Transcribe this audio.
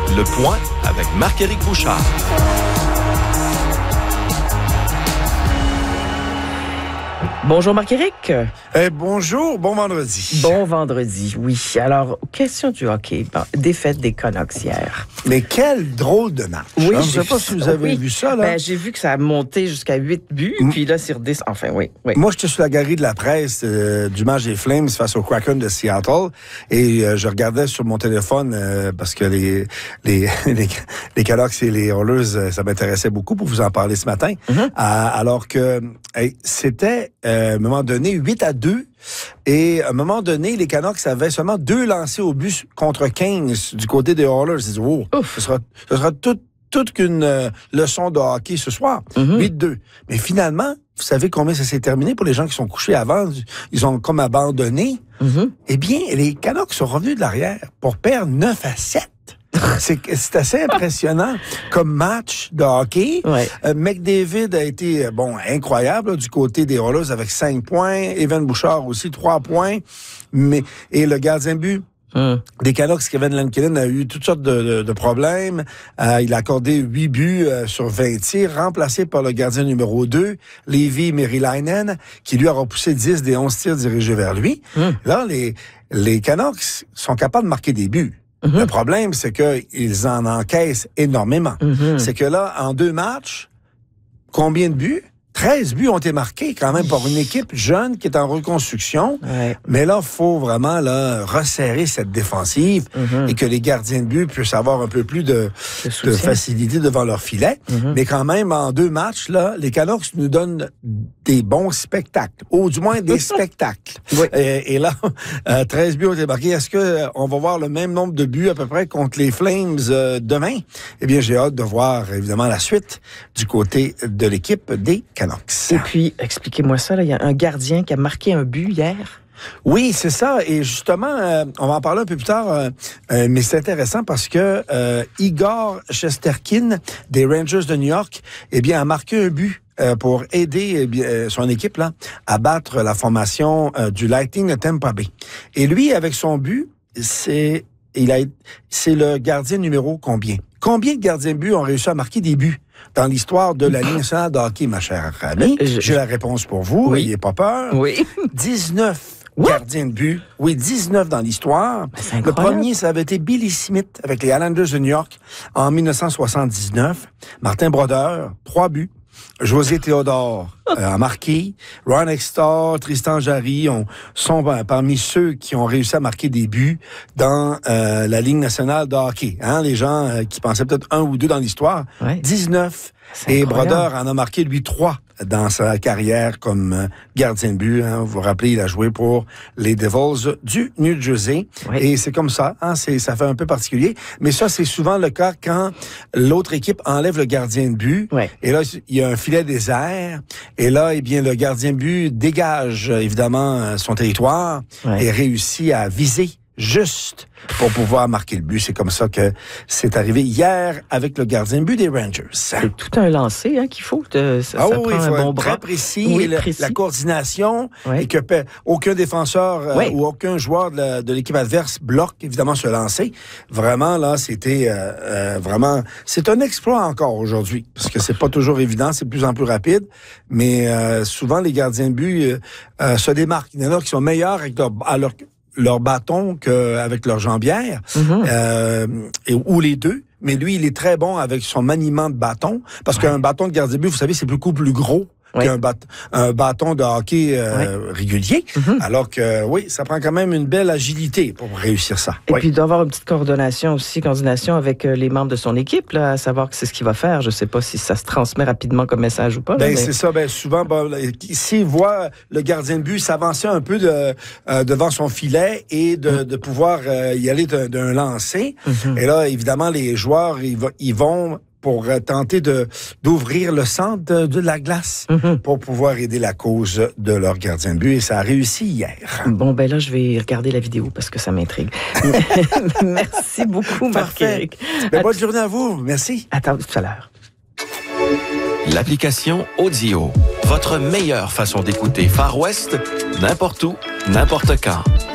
Le Point avec Marc-Éric Bouchard. Bonjour Marc-Éric. Bonjour, bon vendredi. Bon vendredi, oui. Alors, question du hockey. Bon, défaite des Canucks hier. Mais quel drôle de match. Oui, Je ne sais pas si vous avez vu ça. Là. J'ai vu que ça a monté jusqu'à 8 buts, puis là, c'est redescendu. Enfin, oui. Moi, j'étais sur la galerie de la presse du match des Flames face au Kraken de Seattle et je regardais sur mon téléphone parce que les Canucks et les Oilers, ça m'intéressait beaucoup pour vous en parler ce matin. Alors que c'était, à un moment donné, 8-2. Et à un moment donné, les Canucks avaient seulement 2 lancés au but contre 15 du côté des Oilers. Ils disaient, oh, ce sera toute qu'une leçon de hockey ce soir. 8-2. Mais finalement, vous savez combien ça s'est terminé pour les gens qui sont couchés avant? Ils ont comme abandonné. Eh bien, les Canucks sont revenus de l'arrière pour perdre 9-7. C'est assez impressionnant comme match de hockey. Ouais. McDavid a été incroyable là, du côté des Oilers avec 5 points. Evan Bouchard aussi 3 points. Et le gardien de but des Canucks, Kevin Lankinen, a eu toutes sortes de problèmes. Il a accordé 8 buts sur 20 tirs, remplacé par le gardien numéro 2, Leevi Merilainen, qui lui a repoussé 10 des 11 tirs dirigés vers lui. Là, les Canucks sont capables de marquer des buts. Le problème, c'est qu'ils en encaissent énormément. C'est que là, en 2 matchs, combien de buts? 13 buts ont été marqués quand même par une équipe jeune qui est en reconstruction. Ouais. Mais là, il faut vraiment resserrer cette défensive et que les gardiens de but puissent avoir un peu plus de facilité devant leur filet. Mais quand même, en 2 matchs, là, les Canucks nous donnent des bons spectacles, ou du moins des spectacles. Oui. Et là, 13 buts ont été marqués. Est-ce qu'on va voir le même nombre de buts à peu près contre les Flames demain? Eh bien, j'ai hâte de voir, évidemment, la suite du côté de l'équipe des Canucks. Et puis, expliquez-moi ça, il y a un gardien qui a marqué un but hier. Oui, c'est ça. Et justement, on va en parler un peu plus tard, mais c'est intéressant parce que Igor Shesterkin des Rangers de New York, a marqué un but pour aider son équipe là à battre la formation du Lightning de Tampa Bay. Et lui, avec son but, c'est le gardien numéro combien? Combien de gardiens de but ont réussi à marquer des buts dans l'histoire de la Ligue nationale de hockey, ma chère amie? J'ai la réponse pour vous. N'ayez pas peur. Oui. 19 gardiens de but. Oui, 19 dans l'histoire. Le premier, ça avait été Billy Smith avec les Islanders de New York en 1979. Martin Brodeur, 3 buts. José Théodore a marqué. Ron Extor, Tristan Jarry sont parmi ceux qui ont réussi à marquer des buts dans la Ligue nationale de hockey. Les gens qui pensaient peut-être 1 ou 2 dans l'histoire. Ouais. 19. Et Brodeur en a marqué, lui, 3 dans sa carrière comme gardien de but. Vous vous rappelez, il a joué pour les Devils du New Jersey. Oui. Et c'est comme ça. Ça fait un peu particulier. Mais ça, c'est souvent le cas quand l'autre équipe enlève le gardien de but. Oui. Et là, il y a un filet désert. Et là, le gardien de but dégage, évidemment, son territoire et réussit à viser juste pour pouvoir marquer le but. C'est comme ça que c'est arrivé hier avec le gardien de but des Rangers. C'est tout un lancer qu'il faut. Ça prend il faut un bon être très bras. précis. Oui, la coordination et que aucun défenseur ou aucun joueur de l'équipe adverse bloque évidemment ce lancer. Vraiment, là, c'était vraiment... C'est un exploit encore aujourd'hui parce que c'est pas toujours évident, c'est de plus en plus rapide, mais souvent les gardiens de but se démarquent. Il y en a qui sont meilleurs avec leur bâton qu'avec leur jambière, ou les deux. Mais lui, il est très bon avec son maniement de bâton, parce qu'un bâton de gardien de but, vous savez, c'est beaucoup plus gros qu'un bâton de hockey régulier. Alors que, ça prend quand même une belle agilité pour réussir ça. Et puis, il doit avoir une petite coordination avec les membres de son équipe, là, à savoir que c'est ce qu'il va faire. Je ne sais pas si ça se transmet rapidement comme message ou pas. C'est ça. Souvent, s'il voit le gardien de but s'avancer un peu devant son filet et de pouvoir y aller d'un lancer. Et là, évidemment, les joueurs, ils vont pour tenter d'ouvrir le centre de la glace pour pouvoir aider la cause de leur gardien de but. Et ça a réussi hier. Bon, là, je vais regarder la vidéo parce que ça m'intrigue. Merci beaucoup, Marc-Éric. Bonne journée à vous. Merci. Attends, tout à l'heure. L'application Audio. Votre meilleure façon d'écouter Far West, n'importe où, n'importe quand.